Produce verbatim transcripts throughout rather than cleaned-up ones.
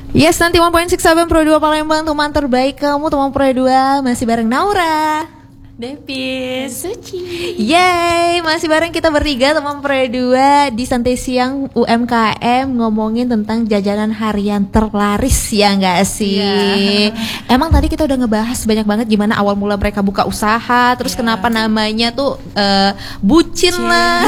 Yes, nanti one point six tujuh Pro dua Palembang, teman terbaik kamu, teman Pro dua masih bareng Naura, Depis, Suci. Yeay, masih bareng kita bertiga teman Pro dua di Santai Siang U M K M ngomongin tentang jajanan harian terlaris, ya nggak sih? Yeah. Emang tadi kita udah ngebahas banyak banget gimana awal mula mereka buka usaha, terus yeah. kenapa namanya tuh uh, bucin Cien. lah.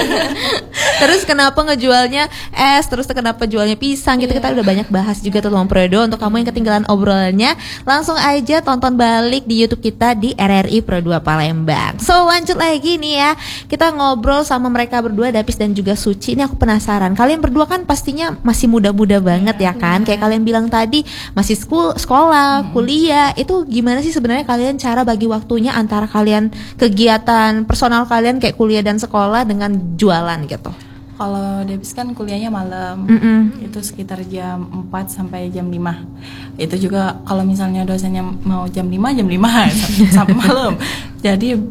Terus kenapa ngejualnya es, terus kenapa jualnya pisang gitu, yeah. kita udah banyak bahas juga tuh teman Pro dua. Untuk kamu yang ketinggalan obrolannya, langsung aja tonton balik di YouTube kita di R R I Pro dua Palembang. So lanjut lagi nih ya, kita ngobrol sama mereka berdua, Dapis dan juga Suci. Ini aku penasaran, kalian berdua kan pastinya masih muda-muda banget ya, ya kan? Kayak kalian bilang tadi masih school, sekolah, hmm. kuliah. Itu gimana sih sebenarnya kalian cara bagi waktunya antara kalian kegiatan personal kalian kayak kuliah dan sekolah dengan jualan gitu? Kalau Debis kan kuliahnya malam, Mm-mm. itu sekitar jam empat sampai jam lima. Itu juga kalau misalnya dosennya mau jam lima, jam lima sampai malam. Jadi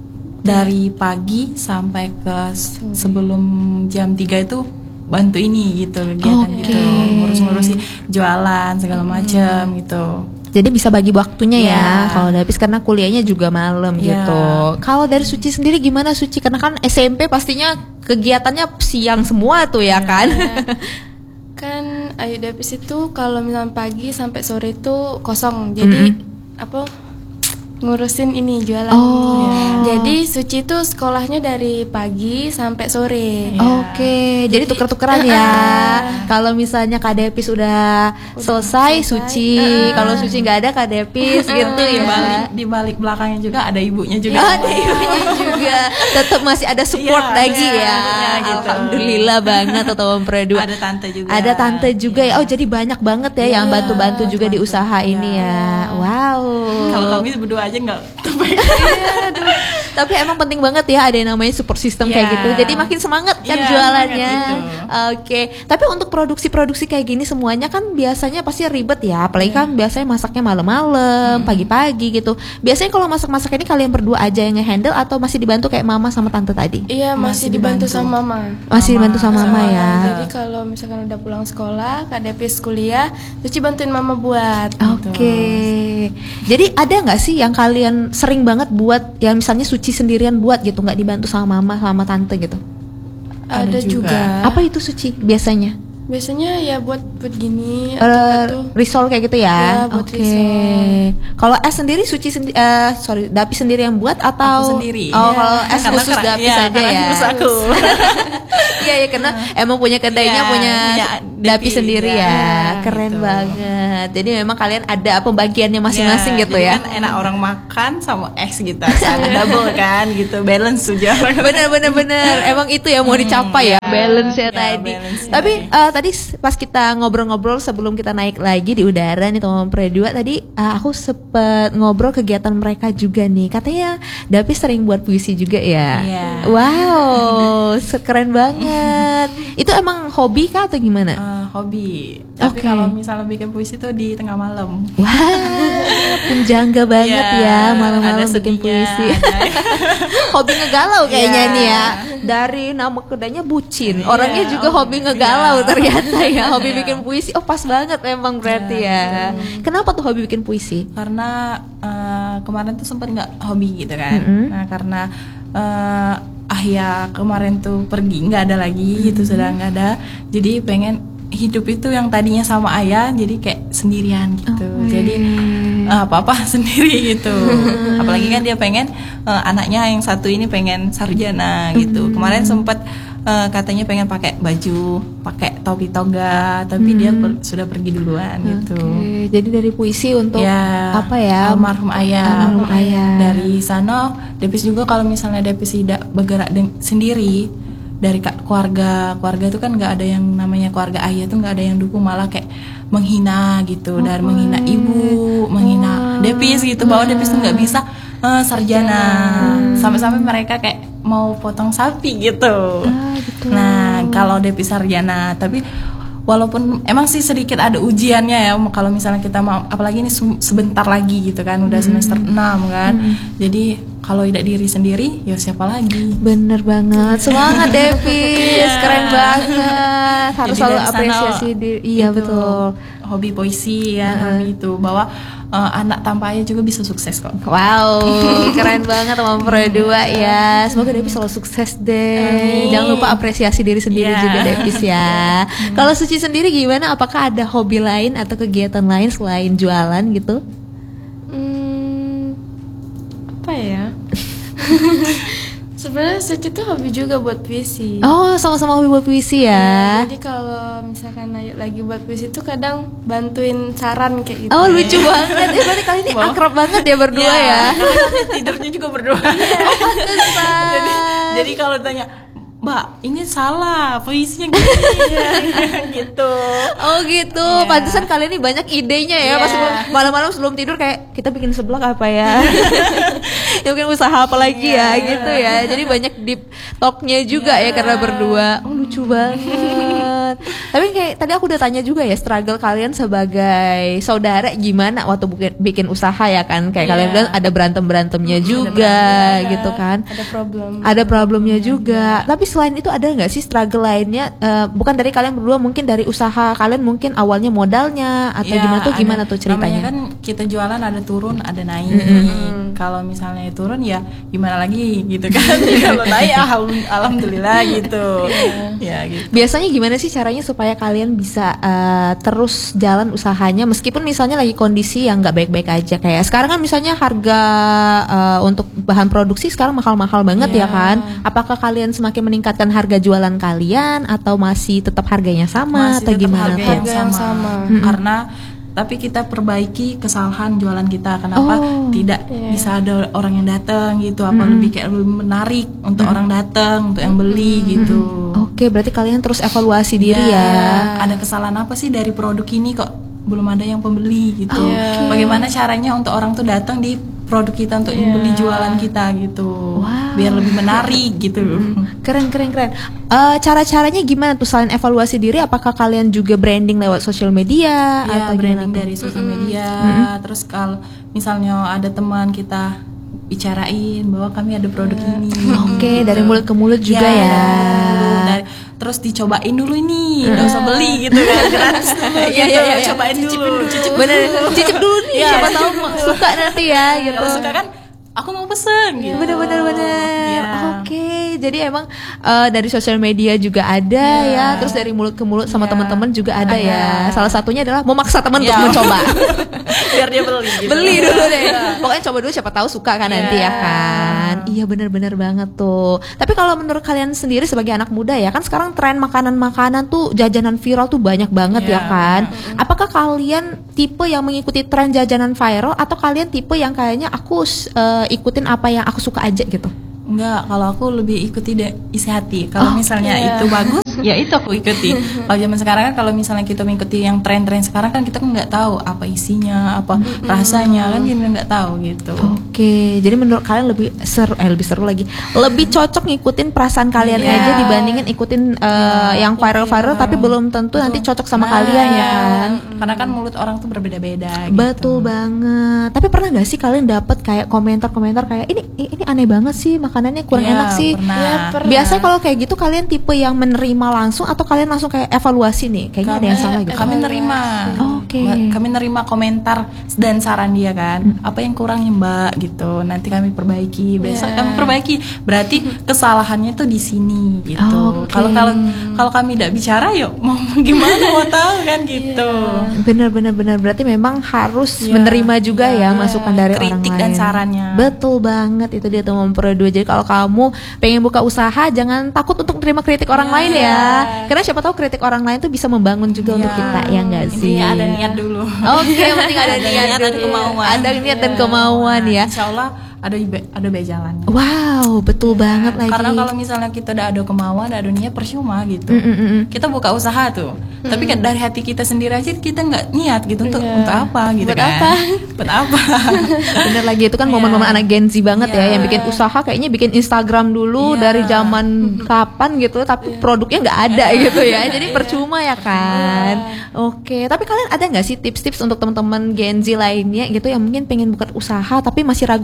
dari pagi sampai ke sebelum jam tiga itu bantu ini gitu, kegiatan okay. gitu, ngurus-ngurusi jualan segala macam hmm. gitu. Jadi bisa bagi waktunya yeah. ya. Kalau Dapis karena kuliahnya juga malam yeah. gitu. Kalau dari Suci sendiri gimana Suci? Karena kan S M P pastinya kegiatannya siang semua tuh ya yeah. kan. Kan Ayu Dapis itu kalau misalnya pagi sampai sore itu kosong. Jadi mm-hmm. apa? Ngurusin ini jualan. Oh. Ya. Jadi Suci tuh sekolahnya dari pagi sampai sore. Ya. Oke, okay. jadi, jadi tuker-tukeran uh, ya. Uh, Kalau misalnya Kak Depis udah, udah selesai, selesai, Suci. Uh, Kalau Suci nggak ada Kak Depis uh, gitu ya. Di balik, di balik belakangnya juga ada ibunya juga. Oh, ada ibunya juga. Tetap masih ada support ya, lagi ya. ya gitu. Alhamdulillah banget teman Pro dua. Ada tante juga. Ada tante juga ya. Oh, jadi banyak banget ya, ya yang bantu-bantu juga bantu, di usaha ya. ini ya. Wow. Kalau kami berdua aja nggak terbaik. Tapi emang penting banget ya ada yang namanya support system yeah. kayak gitu. Jadi makin semangat kan yeah, jualannya. Oke. Okay. Tapi untuk produksi-produksi kayak gini semuanya kan biasanya pasti ribet ya. Apalagi yeah. kan biasanya masaknya malam-malam, hmm. pagi-pagi gitu. Biasanya kalau masak-masak ini kalian berdua aja yang nge-handle atau masih dibantu kayak mama sama tante tadi? Iya, masih, masih dibantu, dibantu sama mama. Masih mama. dibantu sama mama ya. Jadi kalau misalkan udah pulang sekolah, Kak Depis kuliah, Suci bantuin mama buat. Oke. Okay. Gitu. Jadi ada nggak sih yang kalian sering banget buat, yang misalnya Suci sendirian buat gitu, nggak dibantu sama mama sama tante gitu? Ada, Ada juga. juga. Apa itu Suci biasanya? Biasanya ya buat buat gini uh, atau risol kayak gitu ya. Ya buat Oke. Okay. Kalau es sendiri Suci sendi- uh, sorry Dapis sendiri yang buat atau? Aku sendiri. Oh, ya. kalau es karena khusus Dapis ya, aja ya. Khusus aku. Iya ya, karena emang punya kedainya ya, punya Dapis sendiri ya. ya. Keren gitu. banget. Jadi memang kalian ada pembagiannya masing-masing ya, gitu ya. Kan enak orang makan sama es gitu. Ada double kan gitu, balance juga. Bener-bener bener. Emang itu ya mau dicapai hmm, ya, balance ya, ya tadi. Balance Tapi uh, tadi pas kita ngobrol-ngobrol sebelum kita naik lagi di udara nih teman Pro dua tadi, uh, aku sempet ngobrol kegiatan mereka juga nih. Katanya Dapis sering buat puisi juga ya. Yeah. Wow, keren banget. Itu emang hobi kah atau gimana? Uh, hobi. Tapi okay. kalau misalnya bikin puisi tuh di tengah malam. Wah, penjangga banget yeah, ya malam-malam bikin puisi. Hobi ngegalau kayaknya yeah. nih ya. Dari nama kedainya bucin, yeah. orangnya juga oh, hobi ngegalau yeah. ternyata ya. Hobi yeah. bikin puisi. Oh pas banget emang berarti yeah. ya. Hmm. Kenapa tuh hobi bikin puisi? Karena uh, kemarin tuh sempat nggak hobi gitu kan. Mm-hmm. Nah karena uh, Ahya kemarin tuh pergi, nggak ada lagi mm-hmm. gitu, sudah nggak ada. Jadi pengen hidup itu yang tadinya sama ayah jadi kayak sendirian gitu. Oh, jadi uh, apa-apa sendiri gitu. Apalagi kan dia pengen uh, anaknya yang satu ini pengen sarjana gitu. Kemarin sempat uh, katanya pengen pakai baju, pakai topi toga, tapi hmm. dia per, sudah pergi duluan okay. gitu. Jadi dari puisi untuk ya, apa ya? Almarhum ayah. Almarhum ayah. Dari sana Depis juga kalau misalnya Depis tidak bergerak de- sendiri dari keluarga keluarga itu kan nggak ada yang namanya keluarga ayah tuh nggak ada yang dukung, malah kayak menghina gitu, oh, dari menghina ibu, menghina oh. Depis gitu, bahwa Depis tuh nggak bisa uh, sarjana, hmm. sampai-sampai mereka kayak mau potong sapi gitu. Ah, gitu. Nah kalau Depis sarjana, tapi walaupun emang sih sedikit ada ujiannya ya, kalau misalnya kita mau, apalagi ini sebentar lagi gitu kan, udah semester enam kan, hmm. jadi kalau tidak diri sendiri ya siapa lagi. Bener banget, semangat Devis, keren banget. Harus Jadi selalu dari sana apresiasi diri. Iya itu betul. Hobi puisi ya, hobi itu bahwa uh, anak tanpa ayah juga bisa sukses kok. Wow, keren banget teman berdua ya. Semoga Devis selalu sukses deh. Amin. Jangan lupa apresiasi diri sendiri Yeah. juga Devis ya. Kalau Suci sendiri gimana? Apakah ada hobi lain atau kegiatan lain selain jualan gitu? Hmm, apa ya? Sebenarnya Suci tuh hobi juga buat puisi. Oh, sama-sama hobi buat puisi ya. Jadi kalau misalkan Ayu lagi buat puisi tuh kadang bantuin saran kayak gitu. Oh, lucu banget. Eh, berarti kali ini Wow. akrab banget ya berdua ya. Karena kami tidurnya juga berdua. jadi, jadi kalau tanya, Mbak, ini salah puisinya gini gitu. Oh gitu, Iya. pantesan kalian ini banyak idenya ya. Iya. Pas sebelum- malam-malam sebelum tidur kayak kita bikin seblak apa ya? Ya mungkin usaha apa lagi ya gitu ya. Jadi banyak deep talknya juga ya karena berdua. Oh lucu banget. Tapi kayak tadi aku udah tanya juga ya, struggle kalian sebagai saudara gimana waktu bikin, bikin usaha ya kan? Kayak Iya. kalian bilang ada berantem berantemnya juga Ada- gitu kan? Ada problem. Ada problemnya juga. Tapi selain itu ada nggak sih struggle lainnya? Eh, bukan dari kalian berdua, mungkin dari usaha kalian, mungkin awalnya modalnya atau Ya, gimana tuh? ada- Gimana tuh ceritanya? Namanya kan kita jualan ada turun, ada naik. Kalau misalnya turun ya gimana lagi gitu kan. Kalau naik alham- alhamdulillah gitu. Ya gitu. Biasanya gimana sih caranya supaya kalian bisa eh, terus jalan usahanya meskipun misalnya lagi kondisi yang nggak baik-baik aja, kayak sekarang kan misalnya harga eh, untuk bahan produksi sekarang mahal-mahal banget ya Iya. kan? Apakah kalian semakin meningkatkan harga jualan kalian atau masih tetap harganya sama Masih atau tetap gimana harga tuh? yang Harga yang sama. sama. Karena tapi kita perbaiki kesalahan jualan kita. Kenapa Oh, tidak iya. bisa ada orang yang datang gitu? Apa lebih kayak lebih menarik untuk orang datang, untuk yang beli gitu. Oke, berarti kalian terus evaluasi diri Ya, ya. ada kesalahan apa sih dari produk ini kok belum ada yang pembeli gitu? Oke. Bagaimana caranya untuk orang tuh datang di produk kita untuk membeli jualan kita gitu? Wow. Biar lebih menarik gitu. Keren keren keren. Eh, cara-caranya gimana tuh selain evaluasi diri? Apakah kalian juga branding lewat sosial media Ya, atau gimana branding tuh? dari sosial media. Terus kalau misalnya ada teman kita bicarain bahwa kami ada produk ini. Oke, dari mulut ke mulut juga ya. dari mulut, dari- terus dicobain dulu ini, nggak usah beli gitu kan, gratis dulu. Iya, gitu. iya, iya, iya. Cobain dulu. Cicip Bener, cicip dulu nih, Iya. siapa tahu suka nanti ya gitu. Kalau suka kan, aku mau pesen gitu. Bener bener bener. Iya. Oke, jadi emang eh, dari sosial media juga ada ya, terus dari mulut ke mulut sama Iya. teman-teman juga ada, Ada. ya. Salah satunya adalah memaksa teman Iya. untuk mencoba. Biar dia beli gitu. Beli dulu deh. Pokoknya coba dulu siapa tahu suka kan nanti ya Iya. kan. Iya bener-bener banget tuh. Tapi kalau menurut kalian sendiri sebagai anak muda ya kan sekarang tren makanan-makanan tuh jajanan viral tuh banyak banget ya Iya. kan. Apakah kalian tipe yang mengikuti tren jajanan viral atau kalian tipe yang kayaknya aku eh, ikutin apa yang aku suka aja gitu? Enggak, kalau aku lebih ikuti de- isi hati. Kalau Oh, misalnya iya. itu bagus, ya itu aku ikuti. Kalau zaman sekarang kan kalau misalnya kita mengikuti yang tren-tren sekarang kan kita kan nggak tahu apa isinya, apa rasanya kan kita nggak tahu gitu. Oke, jadi menurut kalian lebih seru, eh lebih seru lagi, lebih cocok ngikutin perasaan kalian Iya. aja dibandingin ikutin eh, yang viral-viral, tapi belum tentu nanti cocok sama Nah, kalian ya kan. Karena kan mulut orang tuh berbeda-beda. Gitu. Betul banget. Tapi pernah nggak sih kalian dapat kayak komentar-komentar kayak ini ini aneh banget sih makanannya kurang Iya, enak sih. pernah. Iya, pernah. Biasanya kalau kayak gitu kalian tipe yang menerima langsung atau kalian langsung kayak evaluasi nih? Kayaknya ada yang salah gitu. Kami nerima, Oke. Ma- kami nerima komentar dan saran dia kan, apa yang kurang ya Mbak gitu. Nanti kami perbaiki, besok kami perbaiki. Berarti kesalahannya tuh di sini gitu. Oke. Kalau kalau kalau kami tidak bicara, yuk mau gimana mau tahu kan gitu. Benar-benar benar berarti memang harus Iya, menerima juga ya masukan dari orang kritik lain. dan sarannya. Betul banget, itu dia teman dua. Jadi kalau kamu pengen buka usaha jangan takut untuk menerima kritik orang Iya. lain ya. Karena siapa tahu kritik orang lain tuh bisa membangun juga untuk Iya. kita ya enggak sih? Intinya ada niat dulu. Oke, yang penting ada Ada niat, niat dan dulu. kemauan. Ada niat dan kemauan ya. Insya Allah ada be- ada baik jalannya. Wow, betul banget lagi. Karena kalau misalnya kita udah ada kemauan, ada niat, percuma gitu. Mm, mm, mm, mm. Kita buka usaha tuh, tapi kan dari hati kita sendiri aja kita nggak niat gitu untuk untuk apa gitu Buat kan? apa? Buat apa? Bener lagi itu kan momen-momen anak Gen Z banget ya, Iya. yang bikin usaha kayaknya bikin Instagram dulu Iya. dari zaman kapan gitu, tapi produknya nggak ada gitu ya, jadi percuma ya kan. Oke, tapi kalian ada nggak sih tips-tips untuk teman-teman Gen Z lainnya gitu yang mungkin pengen buka usaha tapi masih ragu-ragu,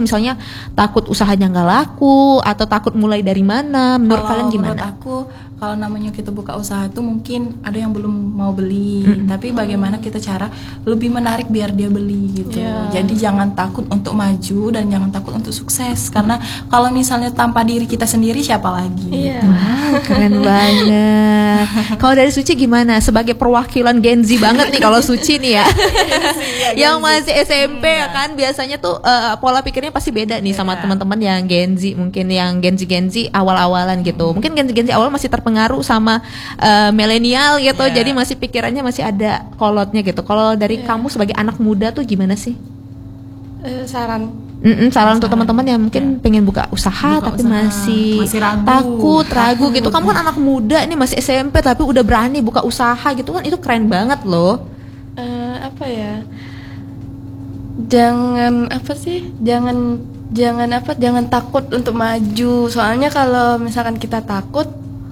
misalnya takut usahanya nggak laku atau takut mulai dari mana? Menurut Kalau kalian gimana? Menurut aku kalau namanya kita buka usaha itu mungkin ada yang belum mau beli, mm-hmm. tapi bagaimana kita cara lebih menarik biar dia beli gitu. Yeah. Jadi jangan takut untuk maju dan jangan takut untuk sukses, karena kalau misalnya tanpa diri kita sendiri siapa lagi? Yeah. Wow, keren banget. Kalau dari Suci gimana? Sebagai perwakilan Gen Z banget nih kalau Suci nih ya. Yang masih S M P ya kan biasanya tuh uh, pola pikirnya pasti beda nih yeah. sama teman-teman yang Gen Z, mungkin yang Gen Z Gen Z awal-awalan gitu. Mungkin Gen Z Gen Z awal masih terpengaruh sama uh, milenial gitu. Yeah. Jadi masih pikirannya masih ada kolotnya gitu. Kalau dari yeah. kamu sebagai anak muda tuh gimana sih? Uh, saran Mm-mm, saran untuk teman-teman yang mungkin yeah. pengen buka usaha buka tapi usaha. masih, masih ragu. takut, ragu gitu. Kamu kan anak muda nih masih S M P tapi udah berani buka usaha gitu kan, itu keren banget loh. Uh, apa ya? Jangan apa sih? Jangan jangan apa? Jangan takut untuk maju. Soalnya kalau misalkan kita takut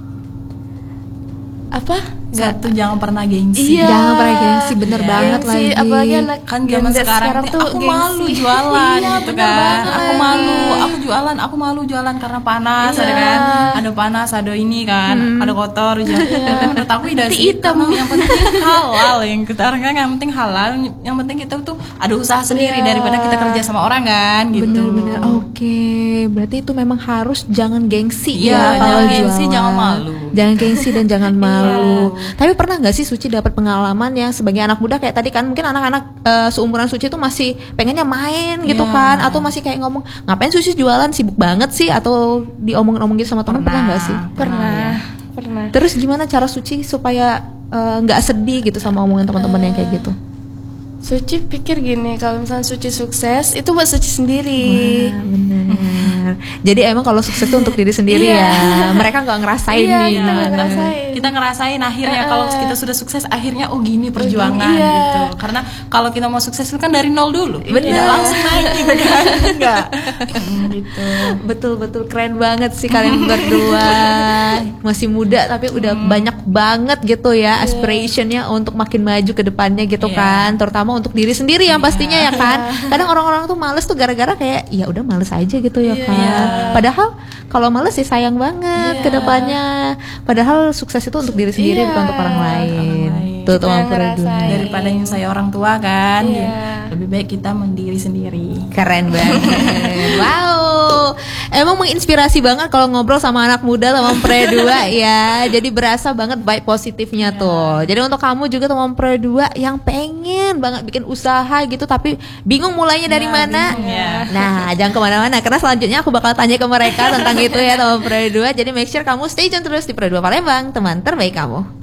apa? Satu, jangan pernah gengsi. Iya, jangan pernah gengsi, bener iya. banget gengsi, lagi. Apalagi anak kan zaman sekarang, sekarang tuh aku gengsi. malu jualan iya, gitu kan. Banget. Aku malu, aku jualan, aku malu jualan karena panas, iya. ada kan, ada panas, ada ini kan, hmm. ada kotor aja. Iya. Menurut aku tidak sih, yang penting halal yang kita orang kan, yang penting halal, yang penting kita tuh ada usaha sendiri iya. daripada kita kerja sama orang kan, gitu. Bener-bener. Oke, okay. Berarti itu memang harus jangan gengsi iya, ya. Jangan gengsi, jangan malu. Jangan gengsi dan jangan malu. Tapi pernah nggak sih Suci dapat pengalaman yang sebagai anak muda kayak tadi kan, mungkin anak-anak uh, seumuran Suci tuh masih pengennya main gitu yeah. kan, atau masih kayak ngomong ngapain Suci jualan, sibuk banget sih, atau diomongin-omongin sama teman, pernah nggak sih? Pernah, pernah. pernah. Terus gimana cara Suci supaya nggak uh, sedih gitu sama omongan teman-teman uh, yang kayak gitu? Suci pikir gini, kalau misalnya Suci sukses itu buat Suci sendiri. Wah, benar. Jadi emang kalau sukses itu untuk diri sendiri ya. Mereka nggak ngerasain iya, nih. Kita, nah, ngerasain. kita ngerasain akhirnya uh, kalau kita sudah sukses akhirnya oh gini perjuangan iya. gitu. Karena kalau kita mau sukses itu kan dari nol dulu. Benar. Tidak langsung naik gitu kan. Enggak. gitu. Betul-betul keren banget sih kalian berdua. Masih muda tapi udah hmm. banyak banget gitu ya aspirationnya untuk makin maju ke depannya gitu yeah. kan. Terutama untuk diri sendiri yang pastinya yeah. ya kan. Kadang orang-orang tuh males tuh gara-gara kayak ya udah males aja gitu ya yeah. kan. Padahal kalau males sih sayang banget yeah. ke depannya. Padahal sukses itu untuk diri sendiri yeah. bukan untuk orang lain. Tuh teman berdua. Daripada yang saya orang tua kan. Yeah. Lebih baik kita mendiri sendiri. Keren banget. Wow. Emang menginspirasi banget kalau ngobrol sama anak muda sama Mempre dua ya. Jadi berasa banget vibe positifnya yeah. tuh. Jadi untuk kamu juga teman Mempre dua yang pengen banget bikin usaha gitu tapi bingung mulainya dari yeah, mana. Bingung, yeah. Nah, jangan kemana-mana karena selanjutnya aku bakal tanya ke mereka tentang itu ya teman Mempre dua. Jadi make sure kamu stay tune terus di Mempre dua Palembang, teman terbaik kamu.